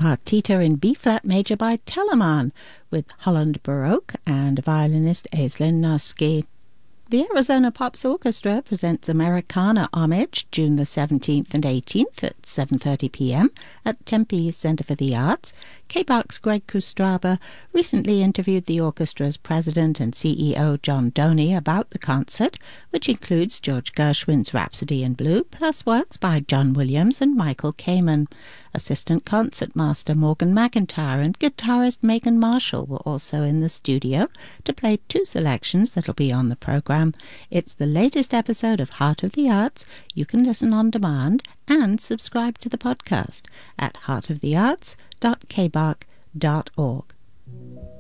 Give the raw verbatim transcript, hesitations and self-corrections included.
Partita in B-flat major by Telemann, with Holland Baroque and violinist Aislinn Nussky. The Arizona Pops Orchestra presents Americana Homage June the seventeenth and eighteenth at seven thirty p m at Tempe Center for the Arts. K B A C's Greg Kustraba recently interviewed the orchestra's president and C E O John Doney about the concert, which includes George Gershwin's Rhapsody in Blue, plus works by John Williams and Michael Kamen. Assistant concertmaster Morgan McIntyre and guitarist Megan Marshall were also in the studio to play two selections that'll be on the program. It's the latest episode of Heart of the Arts. You can listen on demand and subscribe to the podcast at heart of the arts dot k b a c dot org.